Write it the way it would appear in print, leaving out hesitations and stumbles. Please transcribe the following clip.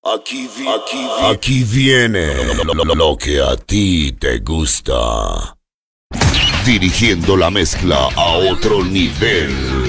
Aquí viene lo que a ti te gusta. Dirigiendo la mezcla a otro nivel.